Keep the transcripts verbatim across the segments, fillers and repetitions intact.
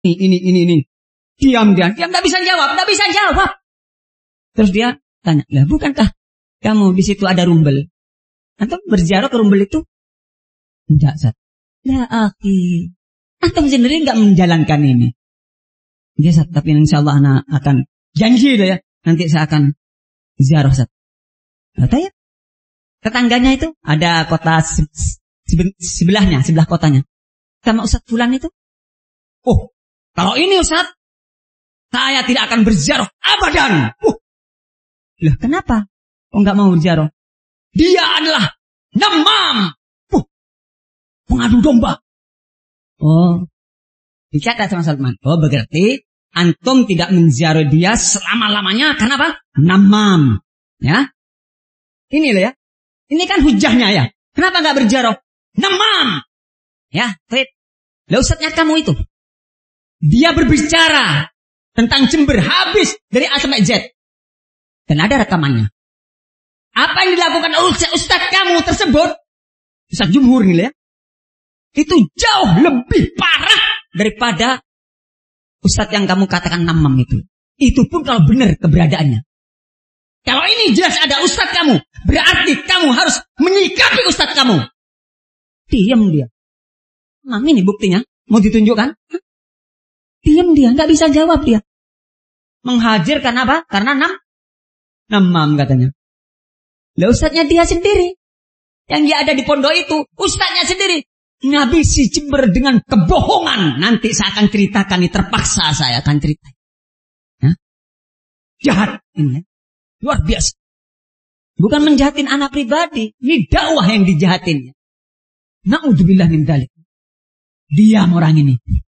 Ini, ini, ini, ini. Diam, diam, diam, nggak bisa jawab, nggak bisa jawab. Terus dia tanya, lah bukankah kamu di situ ada rumbel? Antum berziarah ke rumbel itu? Enggak, Ustaz. Ya, akhi. Antum sendiri nggak menjalankan ini. Ya, Ustaz, tapi insya Allah anak akan janji ya. Nanti saya akan ziarah, Ustaz. Kata ya. Tetangganya itu ada kota se se sebelahnya, sebelah kotanya. Sama Ustaz Fulan itu. Oh, kalau ini Ustaz, saya tidak akan berziarah abadan. Uh. Loh, kenapa? Oh, nggak mau berziarah? Dia adalah namam. Uh. Pengadu domba. Oh. Dicatat sama Salman. Oh, berarti antum tidak menziarah dia selama-lamanya. Kenapa? Namam. Ya. Ini loh ya. Ini kan hujahnya ya. Kenapa nggak berziarah? Namam. Ya, baik. Lah Ustaznya kamu itu. Dia berbicara tentang Jember habis dari A sampai Z. Dan ada rekamannya. Apa yang dilakukan oleh Ustaz kamu tersebut, Ustaz Jumhur nih ya, itu jauh lebih parah daripada Ustaz yang kamu katakan namam itu. Itu pun kalau benar keberadaannya. Kalau ini jelas ada Ustaz kamu, berarti kamu harus menyikapi Ustaz kamu. Diam dia. Nah, ini buktinya. Mau ditunjukkan? Hah? Diam dia, nggak bisa jawab dia. Menghajar karena apa? Karena nam, namam katanya. Lah Ustaznya dia sendiri. Yang dia ada di pondok itu, Ustaznya sendiri. Ngabisi Jember dengan kebohongan. Nanti saya akan ceritakan, ini terpaksa saya akan cerita. Hah? Jahat ini. Luar biasa. Bukan menjahatin anak pribadi. Ini dakwah yang dijahatinnya. Na'udzubillah min dzalik. Diam orang ini.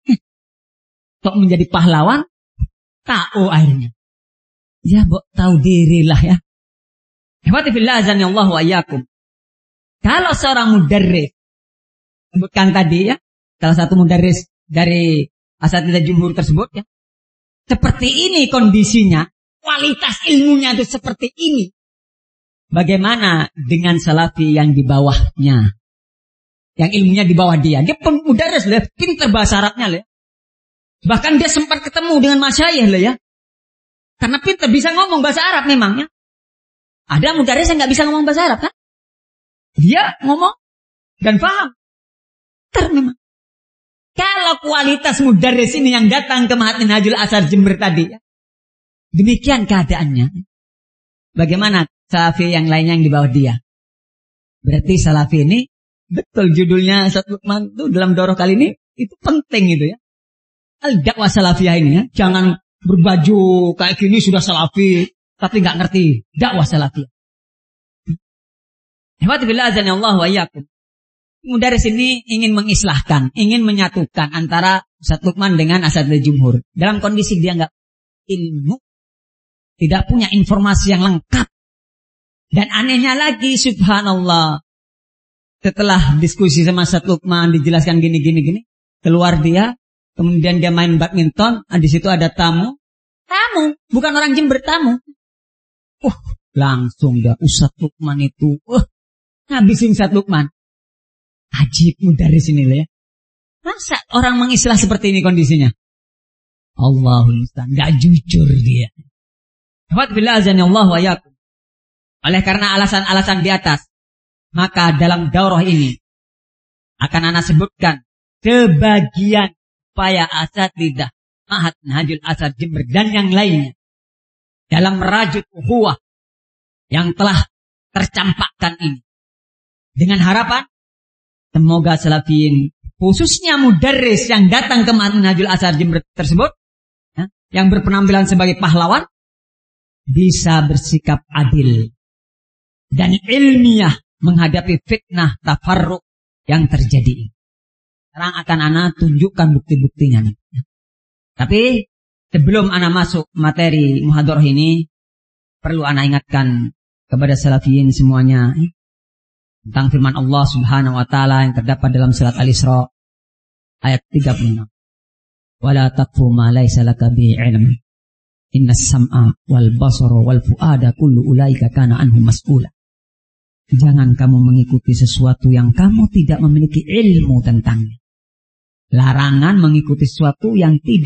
Kok menjadi pahlawan? Tahu akhirnya. Ya, bok, tahu dirilah ya. Ikhwati fillah azani Allah wa iyyakum. Kalau seorang mudarris, sebutkan tadi ya, salah satu mudarris dari asatidzah jumhur tersebut ya. Seperti ini kondisinya, kualitas ilmunya itu seperti ini. Bagaimana dengan salafi yang di bawahnya? Yang ilmunya di bawah dia. Dia mudarris lah, pintar bahasa Arabnya lah. Bahkan dia sempat ketemu dengan masyayikh lah ya. Karena pintar bisa ngomong bahasa Arab memangnya. Ada mudarris yang nggak bisa ngomong bahasa Arab kan? Dia ngomong dan paham. Pintar memang. Kalau kualitas mudarris ini yang datang ke Ma'had Minhajul Athar Jember tadi ya. Demikian keadaannya. Bagaimana salafi yang lainnya yang di bawah dia? Berarti salafi ini betul judulnya Ustaz Lukman itu dalam daurah kali ini itu penting itu ya. Al-dakwah salafiyah ini ya. Jangan berbaju kayak gini sudah salafi tapi nggak ngerti dakwah salafiyah. Alhamdulillah azza Allah wa iyyakum. Mudarris ini ingin mengislahkan, ingin menyatukan antara Ustaz Lukman dengan asatidzah jumhur. Dalam kondisi dia nggak ilmu, tidak punya informasi yang lengkap. Dan anehnya lagi subhanallah. Setelah diskusi sama Ustaz Lukman dijelaskan gini gini gini, keluar dia, kemudian dia main badminton, di situ ada tamu, tamu, bukan orang Jember, tamu. Uh, langsung dia Ustaz Lukman itu, uh, ngabisin Ustaz Lukman. Ajib mudarris ini ya. Masa orang mengislah seperti ini kondisinya? Allahul musta'an, enggak jujur dia. Alhamdulillah azani Allah wa iyyakum. Oleh karena alasan-alasan di atas, maka dalam daurah ini akan ana sebutkan sebagian upaya asatidzah Ma'had Minhajul Athar Jember dan yang lainnya dalam merajut ukhuwah yang telah tercampakkan ini. Dengan harapan semoga salafiyin khususnya mudarris yang datang ke Ma'had Minhajul Athar Jember tersebut ya, yang berpenampilan sebagai pahlawan bisa bersikap adil dan ilmiah menghadapi fitnah tafarruq yang terjadi. Sekarang akan ana tunjukkan bukti-buktinya. Tapi sebelum ana masuk materi muhadarah ini, perlu ana ingatkan kepada salafiyin semuanya tentang firman Allah Subhanahu wa taala yang terdapat dalam surat Al-Isra ayat tiga puluh enam. Wala taqfu ma laysa laka bihi ilm. Innas sam'a wal basara wal fuada kullu ulaika kana anhu mas'ula. Jangan kamu mengikuti sesuatu yang kamu tidak memiliki ilmu tentangnya. Larangan mengikuti sesuatu yang tidak